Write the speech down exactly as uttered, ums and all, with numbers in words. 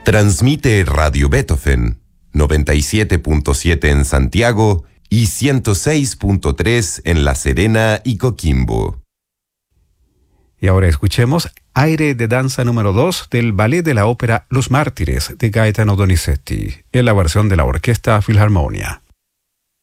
Transmite Radio Beethoven, noventa y siete punto siete en Santiago y ciento seis punto tres en La Serena y Coquimbo. Y ahora escuchemos Aire de danza número dos del ballet de la ópera Los Mártires de Gaetano Donizetti, en la versión de la Orquesta Filarmonia.